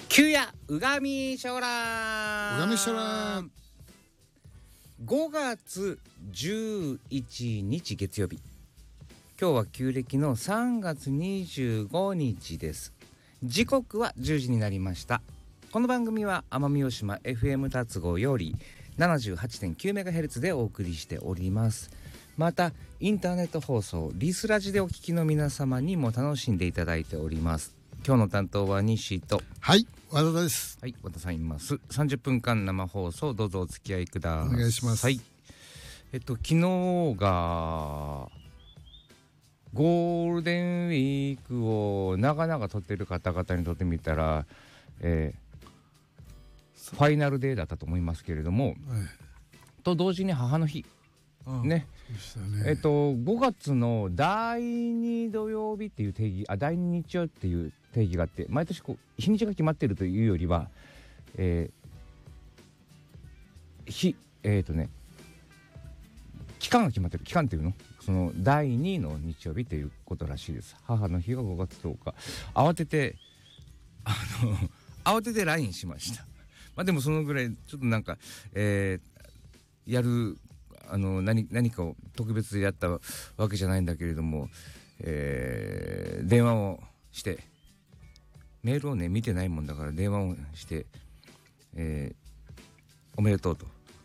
旧夜うがみしょらうがみしょら 5月11日月曜日、今日は旧暦の3月25日です。時刻は10時になりました。この番組は奄美大島 FM 達合より 78.9MHz でお送りしております。またインターネット放送リスラジでお聞きの皆様にも楽しんでいただいております。今日の担当は西と、 はい和田です。 はい、和田さんいます。30分間生放送どうぞお付き合いください。 お願いします。 はい、昨日がゴールデンウィークを長々とっている方々にとってみたら、ファイナルデーだったと思いますけれども、 はい、 と同時に母の日ね、5月の第2土曜日っていう定義、第2日曜っていう定義があって、毎年こう日にちが決まってるというよりは、期間が決まってる。期間っていうの、その第2の日曜日ということらしいです。母の日が5月10日。慌てて LINE しました。まあでもそのぐらいちょっとなんか、やる何かを特別でやったわけじゃないんだけれども、電話をしてメールをね見てないもんだから電話をして、おめでとうと、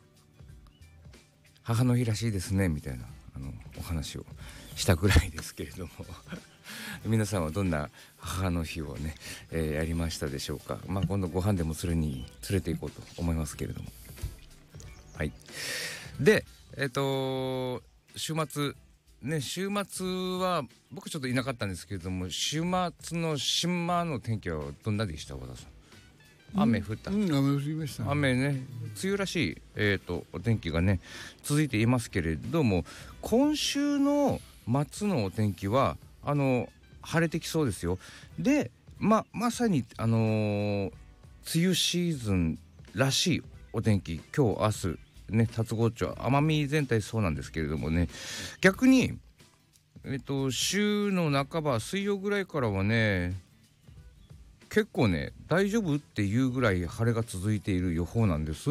母の日らしいですねみたいなお話をしたぐらいですけれども皆さんはどんな母の日をね、やりましたでしょうか。まあ今度ご飯でもするに連れて行こうと思いますけれども、はい。で週末は僕ちょっといなかったんですけれども、週末の島の天気はどんなでした？和田さん。雨降った？ 雨降りました、ね、 雨ね、梅雨らしい、お天気がね続いていますけれども、今週の末のお天気は晴れてきそうですよ。でまさに梅雨シーズンらしいお天気、今日明日ね、龍郷町奄美全体そうなんですけれどもね、逆に週の半ば水曜ぐらいからはね結構ね大丈夫っていうぐらい晴れが続いている予報なんです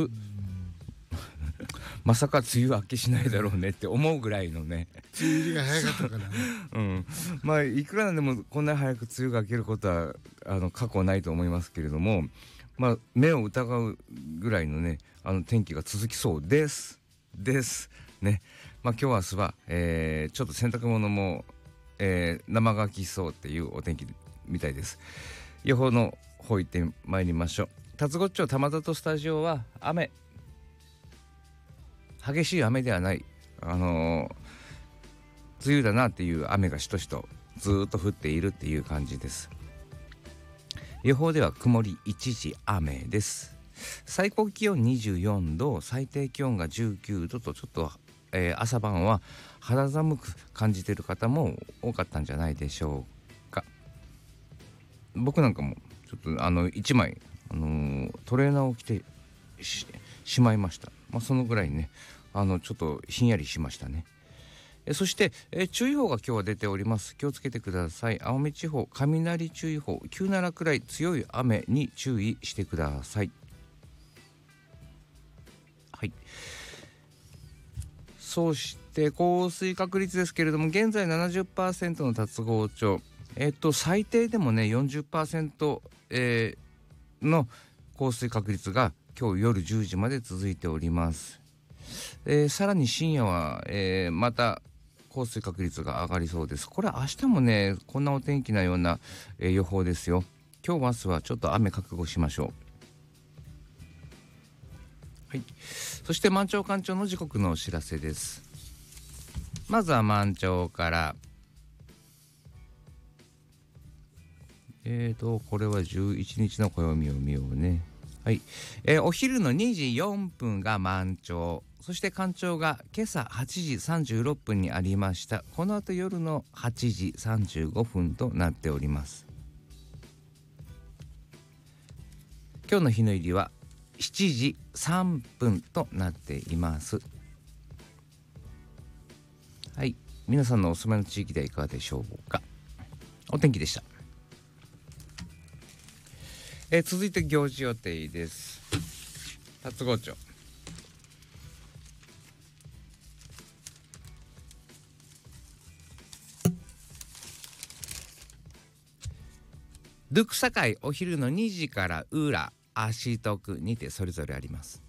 まさか梅雨明けしないだろうねって思うぐらいのね、 梅雨入りが早かったからねまあいくらなんでもこんな早く梅雨が明けることは過去ないと思いますけれども、まあ目を疑うぐらいのね天気が続きそうですね。まあ今日明日は、ちょっと洗濯物も、生乾きそうっていうお天気みたいです。予報の方行ってまいりましょう。龍郷町玉里スタジオは雨、激しい雨ではない、梅雨だなっていう雨がしとしとずっと降っているっていう感じです。予報では曇り一時雨です。最高気温24度、最低気温が19度とちょっと、朝晩は肌寒く感じている方も多かったんじゃないでしょうか。僕なんかもちょっと1枚、トレーナーを着て しまいました。まあそのぐらいねちょっとひんやりしましたね。そして、注意報が今日は出ております。気をつけてください。青梅地方雷注意報、急な落雷強い雨に注意してください。はい。そして降水確率ですけれども、現在 70% の龍郷町、最低でもね 40%、の降水確率が今日夜10時まで続いております。さらに深夜は、また降水確率が上がりそうです。これ明日もねこんなお天気なような、予報ですよ。今日明日はちょっと雨覚悟しましょう。はい。そして満潮干潮の時刻のお知らせです。まずは満潮から、これは11日の暦を見ようね。はい。お昼の2時4分が満潮、そして干潮が今朝8時36分にありました。この後夜の8時35分となっております。今日の日の入りは7時3分となっています。はい。皆さんのお住まいの地域ではいかがでしょうか。お天気でした。 続いて行事予定です。龍郷町、ドゥクサ会お昼の2時から裏足徳にてそれぞれあります。